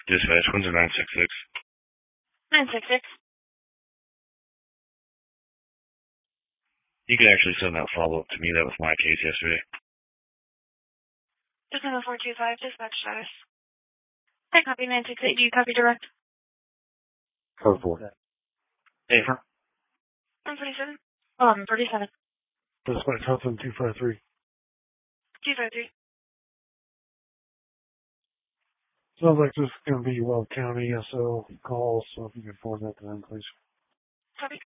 Dispatch, Windsor 966. 966. You could actually send that follow-up to me. That was my case yesterday. December 425, dispatch status. Hey, copy 968. Do you copy direct? Code 4. Hey. 147. 1137. Dispatch Hudson 253. 253. Sounds like this is going to be Weld County SO call, so if you could forward that to them, please. Copy.